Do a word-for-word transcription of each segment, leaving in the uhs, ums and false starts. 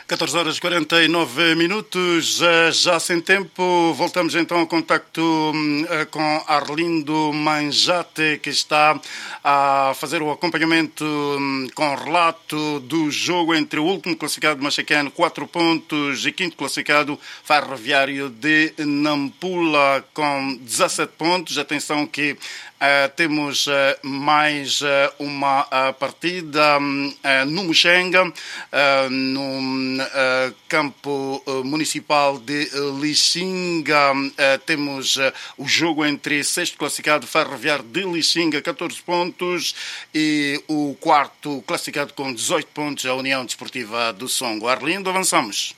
catorze horas e quarenta e nove minutos, já sem tempo. Voltamos então ao contacto com Arlindo Manjate, que está a fazer o acompanhamento com relato do jogo entre o último classificado Machacane, quatro pontos, e quinto classificado Ferroviário de Nampula com dezassete pontos. Atenção que Uh, temos uh, mais uh, uma uh, partida uh, no Muxenga, uh, no uh, campo uh, municipal de uh, Lixinga. Uh, temos uh, o jogo entre sexto classificado Ferroviário de Lixinga, catorze pontos, e o quarto classificado com dezoito pontos, a União Desportiva do Songo. Arlindo, avançamos.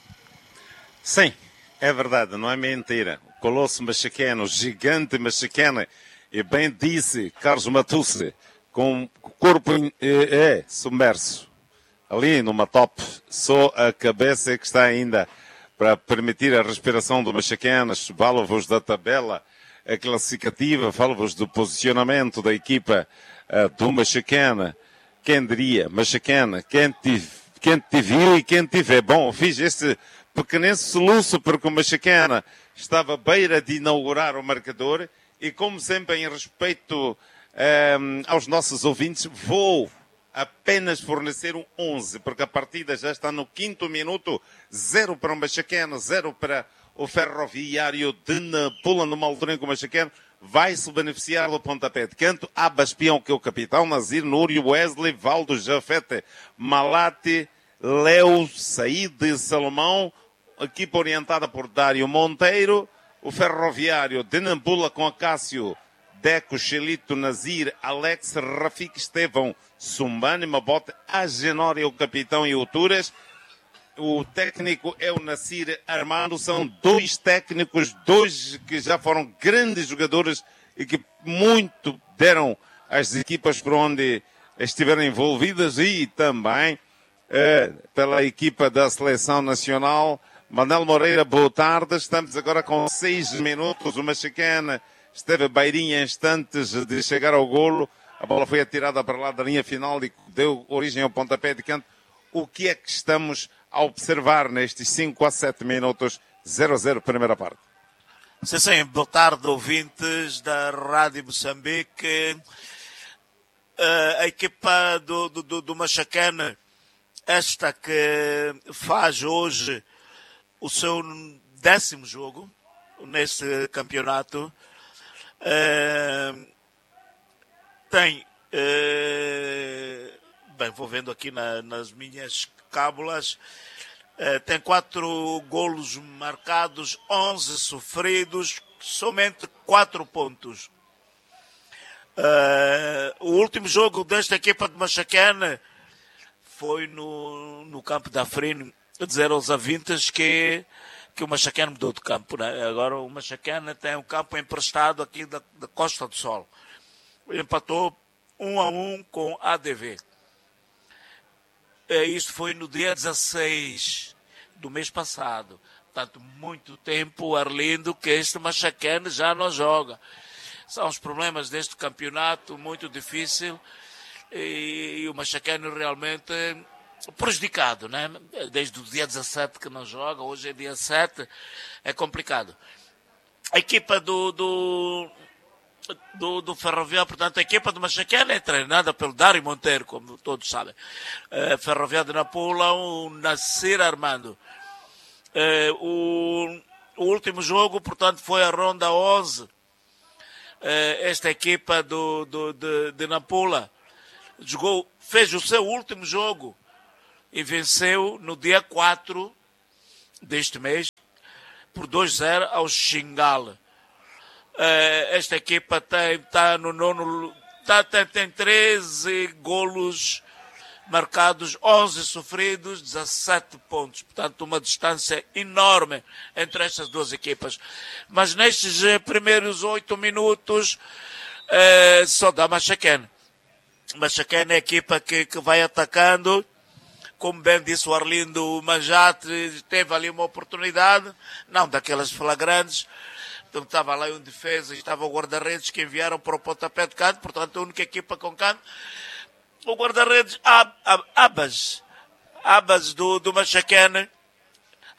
Sim, é verdade, não é mentira. O Colosso Machacane, o gigante Machacane, e bem disse Carlos Matusse, com o corpo é, é submerso. Ali numa top, só a cabeça é que está ainda para permitir a respiração do Machacane. Falo-vos da tabela classificativa, falo-vos do posicionamento da equipa uh, do Machacane. Quem diria, Machacane, quem te, quem te viu e quem te vê. Bom, fiz este pequenino soluço porque o Machacane estava à beira de inaugurar o marcador. E como sempre, em respeito um, aos nossos ouvintes, vou apenas fornecer um onze, porque a partida já está no quinto minuto, zero para o Machacane, zero para o Ferroviário de Nampula, numa altura em que o Machacane vai se beneficiar do pontapé de canto. Abas Peão, que é o capitão, Nazir, Núrio, Wesley, Valdo, Jafete, Malate, Leo, Saíde, Salomão, equipa orientada por Dário Monteiro. O Ferroviário de Nampula com Acácio, Deco, Xelito, Nazir, Alex, Rafik, Estevão, Sumbani, Mabote, Agenória, o capitão e o Turas. O técnico é o Nassir Armando. São dois técnicos, dois que já foram grandes jogadores e que muito deram às equipas por onde estiveram envolvidas, e também eh, pela equipa da Seleção Nacional. Manel Moreira, boa tarde. Estamos agora com seis minutos. O Machacane esteve beirinha instantes de chegar ao golo. A bola foi atirada para lá da linha final e deu origem ao pontapé de canto. O que é que estamos a observar nestes cinco a sete minutos? zero a zero, primeira parte. Sim, sim. Boa tarde, ouvintes da Rádio Moçambique. Uh, a equipa do, do, do Machacane, esta que faz hoje o seu décimo jogo neste campeonato, uh, tem, uh, bem, vou vendo aqui na, nas minhas cábulas, uh, tem quatro golos marcados, onze sofridos, somente quatro pontos. Uh, o último jogo desta equipa de Machacane foi no, no campo da Frino, a dizer aos ouvintes que, que o Machacane mudou de campo, né? Agora o Machacane tem um campo emprestado aqui da, da Costa do Sol. Empatou um a um com a A D V. É, isto foi no dia dezasseis do mês passado. Portanto, muito tempo, Arlindo, que este Machacane já não joga. São os problemas deste campeonato, muito difícil, e, e o Machacane realmente prejudicado, né? Desde o dia dezassete que não joga, hoje é dia sete, é complicado. A equipa do, do, do, do Ferroviário, portanto, a equipa do Machacane é treinada pelo Dário Monteiro, como todos sabem. Uh, Ferroviário de Nampula, o Nassir Armando. Uh, o, o último jogo, portanto, foi a ronda onze. Uh, esta equipa do, do, de, de Nampula jogou, fez o seu último jogo e venceu no dia quatro deste mês por dois a zero ao Xingale. Uh, esta equipa tem, tá no nono, tá, tem, tem treze golos marcados, onze sofridos, dezassete pontos. Portanto, uma distância enorme entre estas duas equipas. Mas nestes primeiros oito minutos, uh, só dá Machacane. Machacane é a equipa que, que vai atacando. Como bem disse o Arlindo Manjate, teve ali uma oportunidade, não daquelas flagrantes. Então estava lá um defesa e estava o guarda-redes que enviaram para o pontapé de canto, portanto a única equipa com canto. O guarda-redes Ab, Ab, Abas, Abas do, do Machacane,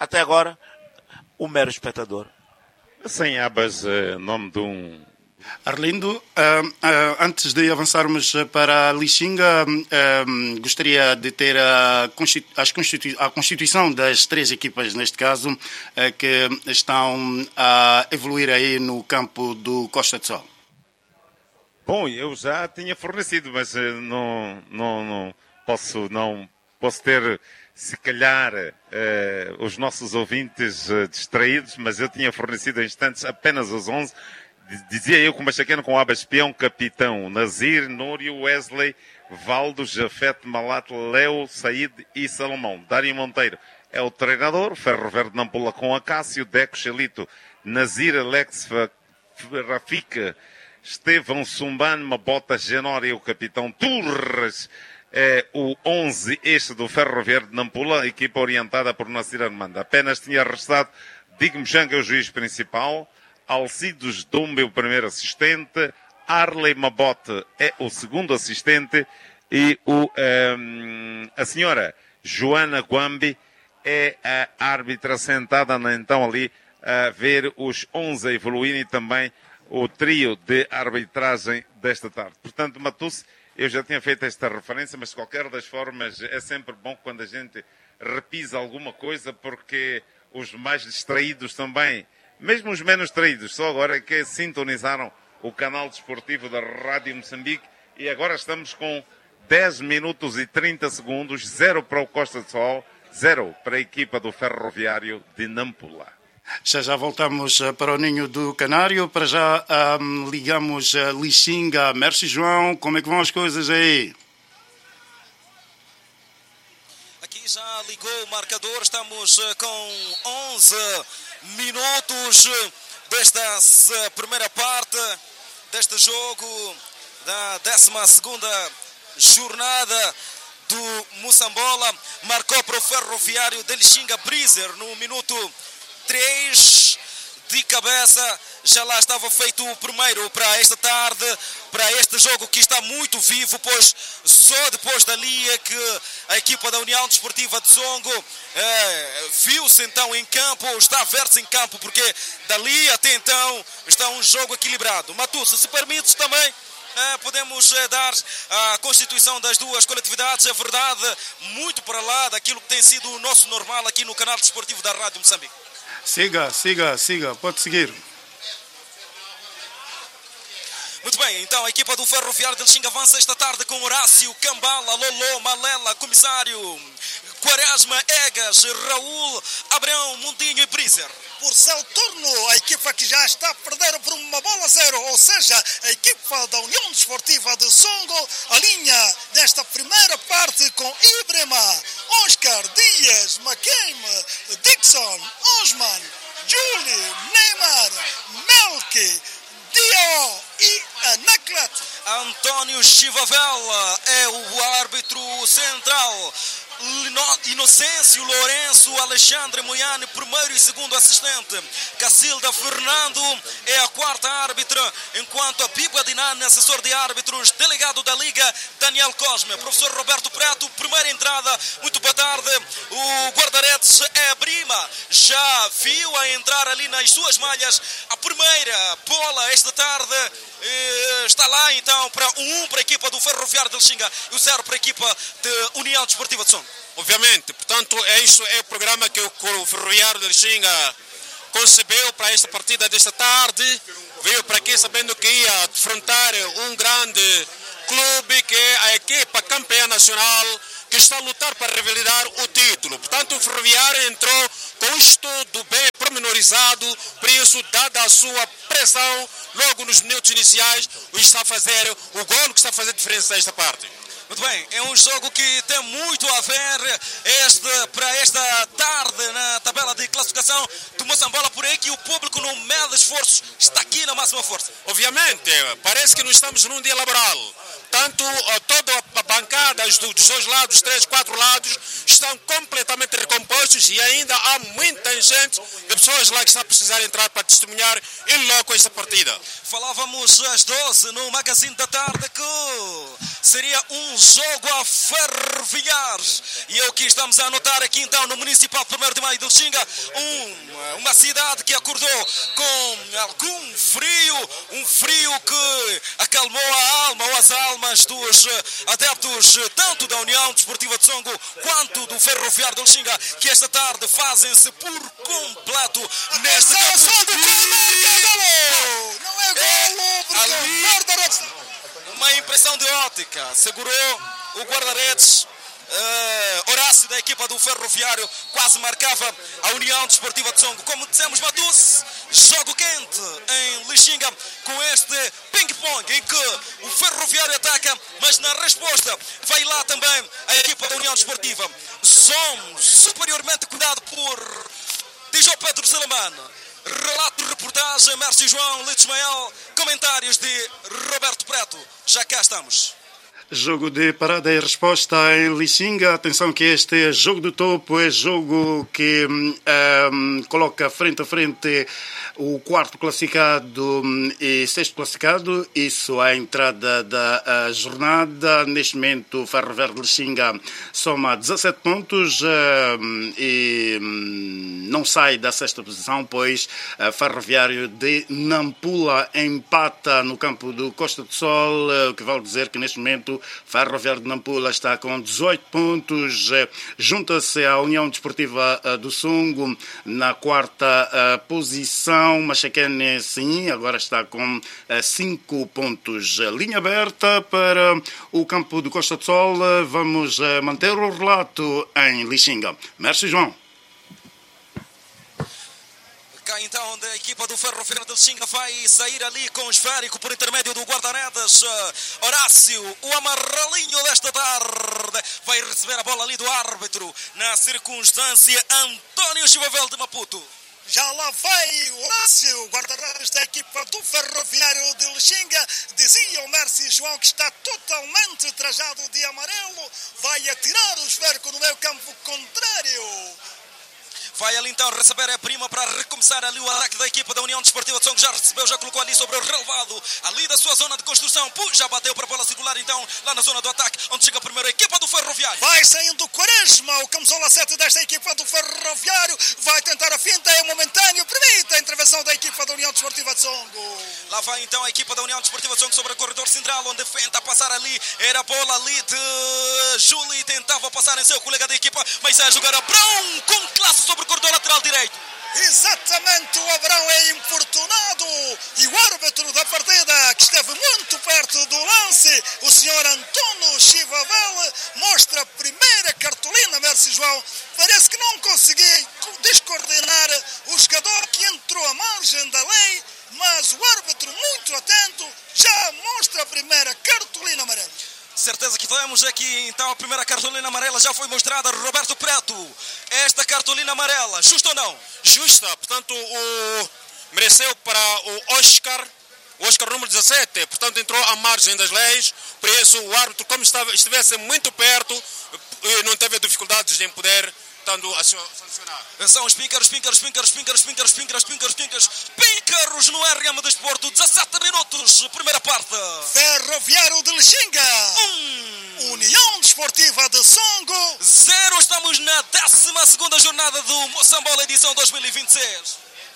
Até agora, um mero espectador. Sem abas, uh, nome de um... Arlindo, uh, uh, antes de avançarmos para Lixinga, uh, gostaria de ter a, Constitu as Constitu a constituição das três equipas, neste caso, uh, que estão a evoluir aí no campo do Costa do Sol. Bom, eu já tinha fornecido, mas uh, não, não, não posso, não posso ter, se calhar, uh, os nossos ouvintes uh, distraídos, mas eu tinha fornecido em instantes apenas os onze. Dizia eu com o Machaqueno com Abas Peão, capitão, Nazir, Núrio, Wesley, Valdo, Jafete, Malat, Leo, Said e Salomão. Dário Monteiro é o treinador, Ferro Verde Nampula com Acácio, Deco, Xelito, Nazir, Alex, Rafika, Estevão, Sumbano, Mabota, Genória, o capitão Turres, é o onze este do Ferro Verde Nampula, equipa orientada por Nazir Armando. Apenas tinha restado Digo Mjanga, o juiz principal, Alcides Dumbe, o primeiro assistente, Arley Mabote é o segundo assistente e o, um, a senhora Joana Guambi é a árbitra sentada então ali a ver os onze a evoluir e também o trio de arbitragem desta tarde. Portanto, Matusse, eu já tinha feito esta referência, mas de qualquer das formas é sempre bom quando a gente repisa alguma coisa, porque os mais distraídos também, mesmo os menos traídos, só agora é que sintonizaram o canal desportivo da Rádio Moçambique e agora estamos com dez minutos e trinta segundos, zero para o Costa do Sol, zero para a equipa do Ferroviário de Nampula. Já já voltamos para o Ninho do Canário, para já um, ligamos a Lixinga. Merci, João, como é que vão as coisas aí? Aqui já ligou o marcador, estamos com onze minutos desta primeira parte deste jogo da décima segunda jornada do Moçambola. Marcou para o Ferroviário de Lixinga Breezer no minuto três de cabeça. Já lá estava feito o primeiro para esta tarde, para este jogo que está muito vivo, pois só depois dali é que a equipa da União Desportiva de Zongo é, viu-se então em campo, está a ver-se em campo, porque dali até então está um jogo equilibrado. Matusse, se permites também, é, podemos é, dar a constituição das duas coletividades, é verdade, muito para lá daquilo que tem sido o nosso normal aqui no canal desportivo da Rádio Moçambique. Siga, siga, siga, pode seguir. Muito bem, então a equipa do Ferroviário de Lixinga avança esta tarde com Horácio, Cambala, Lolo, Malela, Comissário, Quaresma, Egas, Raul, Abrão, Mundinho e Breezer. Por seu turno, a equipa que já está a perder por uma bola zero, ou seja, a equipa da União Desportiva de Songo, alinha nesta primeira parte com Ibrema, Oscar, Dias, McCain, Dixon, Osman, Julie, Neymar, Melky, Dio e Anaclet. António Chivavella é o árbitro central. Inocêncio Lourenço, Alexandre Moiane, primeiro e segundo assistente. Cacilda Fernando é a quarta árbitra, enquanto a Bíblia Dinane, assessor de árbitros, delegado da Liga, Daniel Cosme. Professor Roberto Preto, primeira entrada, muito boa tarde. O guarda-redes é a Brima, já viu a entrar ali nas suas malhas a primeira bola esta tarde. Está lá então para o um para a equipa do Ferroviário de Lixinga e o zero para a equipa de União Desportiva de Som. Obviamente, portanto, é isso é o programa que o Ferroviário de Lixinga concebeu para esta partida desta tarde. Veio para aqui sabendo que ia defrontar um grande clube que é a equipa campeã nacional que está a lutar para revalidar o título. Portanto, o Ferroviário entrou com isto tudo bem pormenorizado, por isso, dada a sua pressão, logo nos minutos iniciais, o está a fazer o golo que está a fazer diferença nesta parte. Muito bem, é um jogo que tem muito a ver este, para esta tarde na tabela de classificação do Moçambola, por aí que o público não mede esforços, está aqui na máxima força. Obviamente, parece que não estamos num dia laboral. Tanto toda a bancada dos dois lados, três, quatro lados, estão completamente recompostos postos e ainda há muita gente de pessoas lá que está a precisar entrar para testemunhar em loco esta partida. Falávamos às doze no Magazine da Tarde que seria um jogo a ferroviar. E é o que estamos a anotar aqui então no Municipal primeiro de Maio de Lixinga. Um, uma cidade que acordou com algum frio, um frio que acalmou a alma ou as almas dos adeptos tanto da União Desportiva de Songo quanto do Ferroviário de Lixinga, que esta tarde fazem-se por completo neste campo. Não é golo, porque ali, o guarda-redes... uma impressão de ótica, segurou o guarda-redes. Uh, Horácio da equipa do Ferroviário quase marcava a União Desportiva de Songo. Como dissemos, Matusse, jogo quente em Lixinga com este ping-pong em que o Ferroviário ataca, mas na resposta vai lá também a equipa da União Desportiva. Somos superiormente cuidado por Dijó Pedro Salamano. Relato, reportagem, Mércio João, Lito Ismael, comentários de Roberto Preto. Já cá estamos. Jogo de parada e resposta em Lixinga. Atenção que este é jogo do topo, é jogo que um, coloca frente a frente o quarto classificado e sexto classificado. Isso à entrada da jornada. Neste momento o Ferroviário de Lixinga soma dezassete pontos um, e um, não sai da sexta posição, pois o Ferroviário de Nampula empata no campo do Costa do Sol, o que vale dizer que neste momento Ferroviário de Nampula está com dezoito pontos, junta-se à União Desportiva do Songo na quarta posição. Machaquene, sim, agora está com cinco pontos. Linha aberta para o campo do Costa do Sol. Vamos manter o relato em Lixinga. Mércio João. Então, da equipa do Ferroviário de Lixinga vai sair ali com o esférico por intermédio do guarda-redes Horácio, o amarelinho desta tarde, vai receber a bola ali do árbitro, na circunstância António Chivavel de Maputo. Já lá vai o Horácio, guarda-redes da equipa do Ferroviário de Lixinga. Dizia o Mércio João que está totalmente trajado de amarelo, vai atirar o esférico no meio campo contrário. Vai ali então receber a prima para recomeçar ali o ataque da equipa da União Desportiva de Songo. Já recebeu, já colocou ali sobre o relevado, ali da sua zona de construção. Puxa, já bateu para a bola circular então, lá na zona do ataque, onde chega primeiro a equipa do Ferroviário. Vai saindo o Quaresma, o camisola sete desta equipa do Ferroviário. Vai tentar a finta, é momentâneo, permite a intervenção da equipa da União Desportiva de Songo. Lá vai então a equipa da União Desportiva de Songo sobre o corredor central, onde tenta passar ali, era a bola ali de Júlio, tentava passar em seu colega da equipa, mas sai a jogar a Brão com classe sobre o corredor lateral direito. Exatamente, o Abrão é infortunado e o árbitro da partida, que esteve muito perto do lance, o senhor António Chivavel, mostra a primeira cartolina. Mércio João, parece que não consegui descoordenar o jogador que entrou à margem da lei, mas o árbitro, muito atento, já mostra a primeira cartolina amarela. Certeza que vamos aqui, então a primeira cartolina amarela já foi mostrada. Roberto Preto, esta cartolina amarela, justa ou não? Justa, portanto o... mereceu para o Oscar, o Oscar número dezassete, portanto entrou à margem das leis, por isso o árbitro, como estava, estivesse muito perto, não teve dificuldades em poder estando a sancionar. São os píncaros, píncaros, píncaros, píncaros, píncaros, píncaros, píncaros, píncaros, píncaros no R M Desporto, dezassete minutos, primeira parte. Ferroviário de Lixinga, um. União Desportiva de Songo, zero. Estamos na décima segunda jornada do Moçambola, edição dois mil e vinte e seis.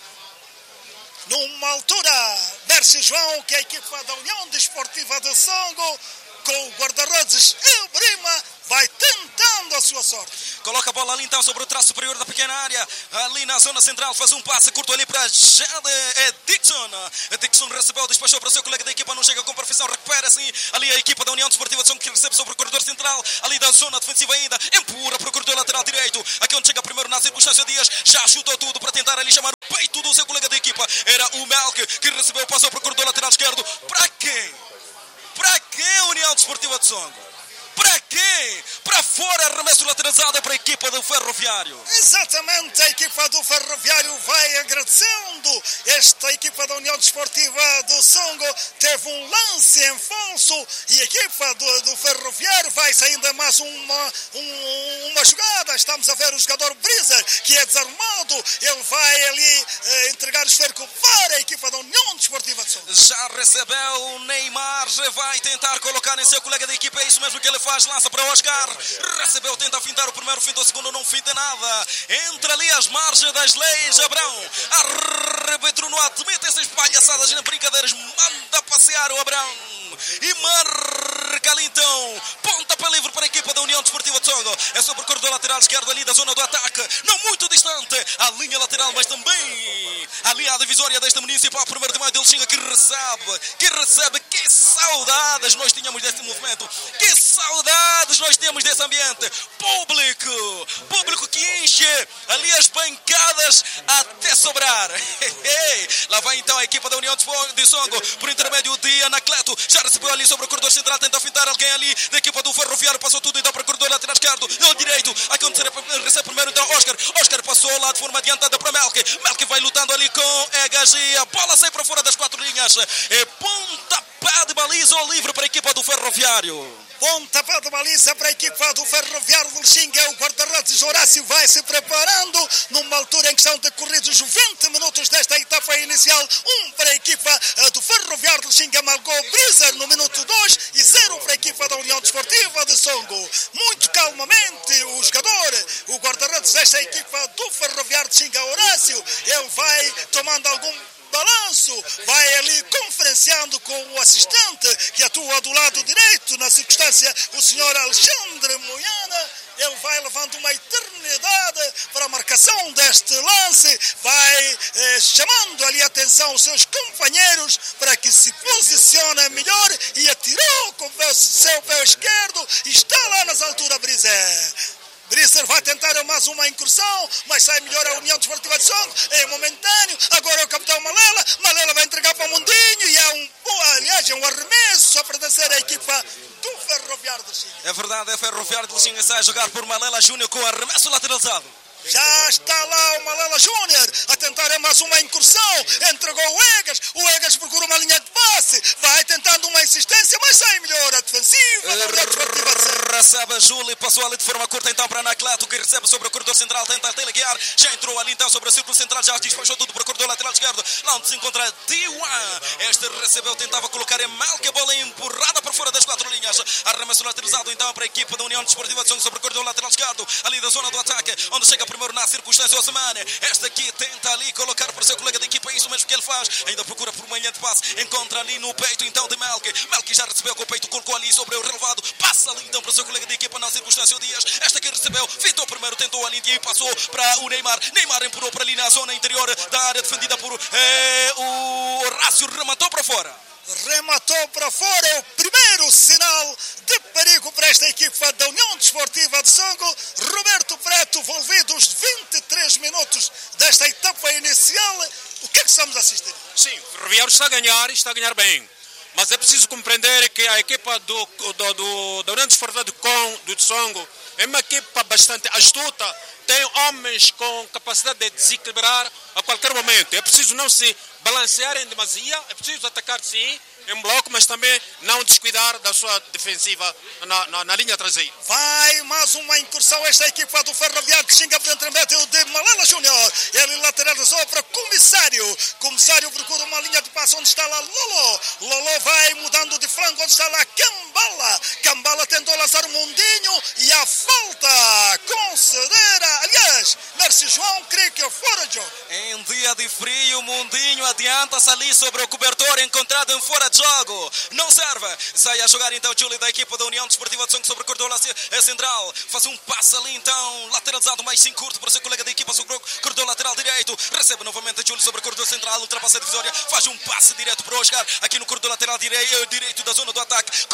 Numa altura, Mércio João, que é a equipa da União Desportiva de Songo, com o guarda-redes Ebrima, vai tentando a sua sorte. Coloca a bola ali então sobre o traço superior da pequena área, ali na zona central, faz um passe curto ali para Jade é Dixon. Dixon recebeu, despachou para o seu colega da equipa, não chega com perfeição, recupera assim ali a equipa da União Desportiva de Songo, que recebe sobre o corredor central, ali da zona defensiva ainda, empurra para o corredor lateral direito, aqui onde chega primeiro na circunstância Dias, já chutou tudo para tentar ali chamar o peito do seu colega da equipa, era o Melk, que recebeu, passou para o corredor lateral esquerdo. Para quem? Para quem, União Desportiva de Songo? Para quê, alguém para fora, arremesso lateralizado para a equipa do Ferroviário. Exatamente, a equipa do Ferroviário vai agradecendo. Esta equipa da União Desportiva do Songo teve um lance em falso e a equipa do, do Ferroviário vai saindo mais uma, um, uma jogada. Estamos a ver o jogador Breezer, que é desarmado. Ele vai ali eh, entregar o esférico para a equipa da União Desportiva do Songo. Já recebeu o Neymar, vai tentar colocar em seu colega da equipa. É isso mesmo que ele faz, lança para Oscar. Recebeu, tenta fintar o primeiro, finta o segundo, não finta nada. Entra ali às margens das leis. Abrão, árbitro não admite essas palhaçadas nem brincadeiras, manda passear o Abrão e marca ali então pontapé livre para a equipa da União Desportiva de Songo. É sobre o corredor lateral esquerdo ali da zona do ataque, não muito distante a linha lateral, mas também ali a divisória desta Municipal. Primeiro de maio dele chega, que recebe, que recebe, que saudades nós tínhamos deste movimento, que saudades nós temos desse ambiente. Público, público que enche ali as bancadas até sobrar. Lá vai então a equipa da União de Songo por intermédio de Anacleto. Já recebeu ali sobre o corredor central, tenta fintar alguém ali da equipa do Ferroviário, passou tudo então para o corredor lateral esquerdo, no direito, aqui onde recebe primeiro então Oscar. Oscar passou lá de forma adiantada para Melk. Melk vai lutando ali com H G, a bola sai para fora das quatro linhas, é pontapé de baliza livre para a equipa do Ferroviário. Pontapé de baliza para a equipa do Ferroviário do Lixinga. O guarda-redes Horácio vai se preparando numa altura em que são decorridos vinte minutos desta etapa inicial. Um para a equipa do Ferroviário do Lixinga, Malgou Breezer no minuto dois e zero para a equipa da União Desportiva de Songo. Muito calmamente o jogador, o guarda-redes desta equipa do Ferroviário do Lixinga, Horácio, ele vai tomando algum balanço, vai ali conferenciando com o assistente que atua do lado direito, na circunstância o senhor Alexandre Moiana. Ele vai levando uma eternidade para a marcação deste lance, vai eh, chamando ali a atenção aos seus companheiros para que se posicionem melhor, e atirou com o seu pé esquerdo e está lá nas alturas Breezer. Breezer vai tentar mais uma incursão, mas sai melhor a União Desportiva de Songo, é momentâneo. Agora é o capitão Malela, Malela vai entregar para o Mundinho e é um, aliás, é um arremesso só para descer a equipa do Ferroviário do Lixinga. É verdade, é Ferroviário do Lixinga, sai a jogar por Malela Júnior com arremesso lateralizado. Já está lá o Malela Júnior a tentar mais uma incursão, entregou o Egas, o Egas procura uma linha de passe, vai tentando uma insistência, mas sai melhor a defensiva. Recebe Júlio, passou ali de forma curta então para Anacleto, que recebe sobre o corredor central, tenta teleguiar, já entrou ali então sobre o círculo central, já despachou tudo para o corredor lateral esquerdo, lá onde se encontra Diwan. Este recebeu, tentava colocar em mal, que a bola é empurrada para fora das quatro linhas. Arremesso lateralizado então para a equipa da União Desportiva de Songo sobre o corredor lateral esquerdo, ali da zona do ataque, onde chega primeiro na circunstância Osemane. Este aqui tenta ali colocar para o seu colega da equipa, é isso mesmo que ele faz, ainda procura por uma linha de passe, encontra ali no peito então de Melk. Melk já recebeu com o peito, colocou ali sobre o relevado, passa ali então para o seu colega da equipa na circunstância o Dias. Esta que recebeu, fintou primeiro, tentou ali e passou para o Neymar. Neymar empurrou para ali na zona interior da área defendida por é, o Horácio, rematou para fora. Rematou para fora, é o primeiro sinal de perigo para esta equipa da União Desportiva de Songo. Roberto Preto, envolvidos vinte e três minutos desta etapa inicial. O que é que estamos a assistir? Sim, o Ferroviário está a ganhar e está a ganhar bem. Mas é preciso compreender que a equipa do, do, do, da União Desportiva de Com, do Songo, é uma equipa bastante astuta, tem homens com capacidade de desequilibrar a qualquer momento. É preciso não se balancear em demasia, é preciso atacar sim em bloco, mas também não descuidar da sua defensiva na, na, na linha traseira. Vai mais uma incursão esta equipa do Ferroviário que xinga por intermédio de Malela Júnior. Ele lateralizou para Comissário. Comissário procura uma linha de passe onde está lá Lolo. Lolo vai mudando de flanco onde está lá Cambala. Cambala tentou lançar o Mundinho e a falta concedera. Aliás, Merci João crê que é fora de jogo. Em dia de frio, Mundinho adianta-se ali sobre o cobertor encontrado em fora de jogo. Não serve. Sai a jogar então o Júlio da equipa da União Desportiva de Songo sobre o corredor central. Faz um passe ali então, lateralizado mais sim curto para o seu colega da equipa sobre o corredor lateral direito. Recebe novamente o Júlio sobre o corredor central, ultrapassa a divisória, faz um passe direto para o Oscar aqui no corredor lateral direito, direito da zona do ataque.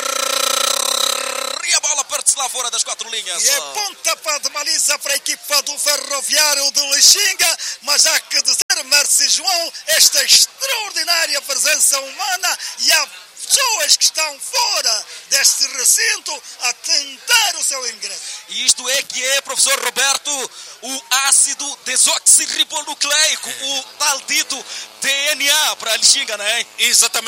Corre! E a bola parte-se lá fora das quatro linhas. E é pontapé de baliza para a equipa do Ferroviário de Lixinga, mas há que dizer, Merci João, esta extraordinária presença humana e a pessoas que estão fora deste recinto a tentar o seu ingresso. E isto é que é, professor Roberto, o ácido desoxirribonucleico, o tal dito D N A para a Lixinga, não é? Exatamente.